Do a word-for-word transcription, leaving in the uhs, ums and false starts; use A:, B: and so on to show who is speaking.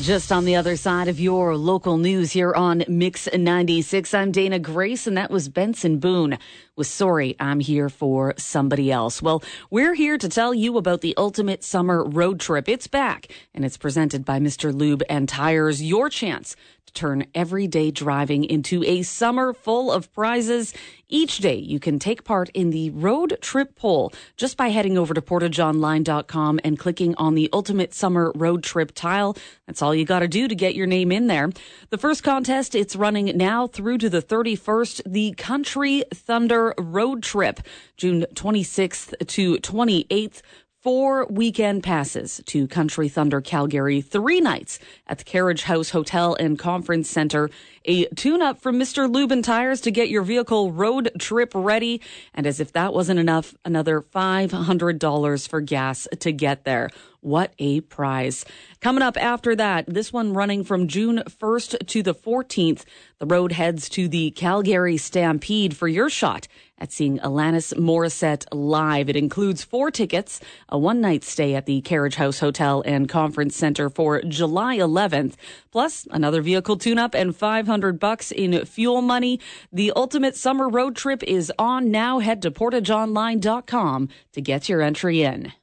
A: Just on the other side of your local news here on Mix ninety-six, I'm Dana Grace, and that was Benson Boone with Sorry, I'm Here for Somebody Else. Well, we're here to tell you about the ultimate summer road trip. It's back, and it's presented by Mister Lube and Tires. Your chance to turn everyday driving into a summer full of prizes. Each day, you can take part in the road trip poll just by heading over to portage online dot com and clicking on the Ultimate Summer Road Trip tile. That's all you got to do to get your name in there. The first contest, it's running now through to the thirty-first, the Country Thunder Road Trip, June twenty-sixth to twenty-eighth. Four weekend passes to Country Thunder Calgary, three nights at the Carriage House Hotel and Conference Center, a tune-up from Mister Lube and Tires to get your vehicle road trip ready, and as if that wasn't enough, another five hundred dollars for gas to get there. What a prize. Coming up after that, this one running from June first to the fourteenth, the road heads to the Calgary Stampede for your shot at seeing Alanis Morissette live. It includes four tickets, a one-night stay at the Carriage House Hotel and Conference Center for July eleventh, plus another vehicle tune-up and five hundred bucks in fuel money. The ultimate summer road trip is on now. Head to portage online dot com to get your entry in.